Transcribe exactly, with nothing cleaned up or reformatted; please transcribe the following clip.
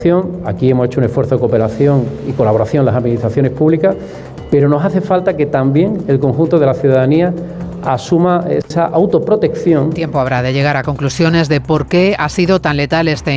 Aquí hemos hecho un esfuerzo de cooperación y colaboración las administraciones públicas, pero nos hace falta que también el conjunto de la ciudadanía asuma esa autoprotección. Tiempo habrá de llegar a conclusiones de por qué ha sido tan letal este